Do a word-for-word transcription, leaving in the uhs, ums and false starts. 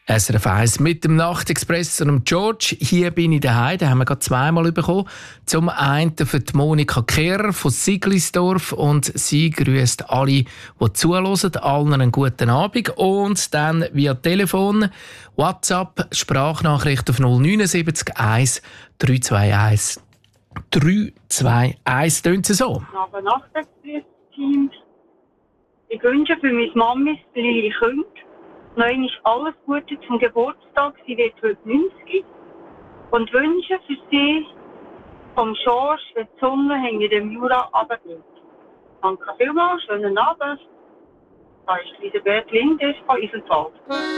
S R F eins mit dem Nachtexpress und dem George. Hier bin ich daheim, den haben wir gerade zweimal bekommen. Zum einen für die Monika Kehrer von Siglisdorf und sie grüßt alle, die zuhören, allen einen guten Abend. Und dann via Telefon, WhatsApp, Sprachnachricht auf null neun sieben eins drei zwei eins drei zwei eins. Tönt es so? Aber Nachtexpress-Team. Ich wünsche für meine Mami, Lili Künd, noch einmal alles Gute zum Geburtstag. Sie wird heute neunzig. Und wünsche für sie vom Schorsch, wenn die Sonne hinter dem Jura runtergeht. Danke vielmals, schönen Abend. Da ist Elisabeth Linder von Iselfeld.